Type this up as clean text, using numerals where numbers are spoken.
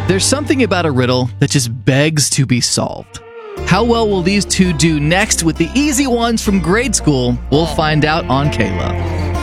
There's something about a riddle that just begs to be solved. How well will these two do next with the easy ones from grade school? We'll find out on K-Love.